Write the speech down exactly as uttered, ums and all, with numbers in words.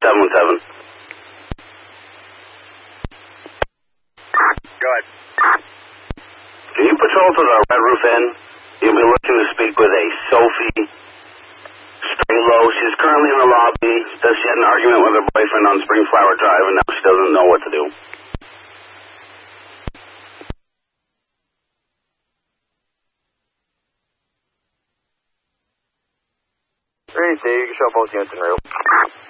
seven one seven. Go ahead. Can you patrol to the Red Roof Inn? You'll be looking to speak with a Sophie Straylow. She's currently in the lobby. Does she had an argument with her boyfriend on Springflower Drive, and now she doesn't know what to do. Ready, Steve. You can show both units in route.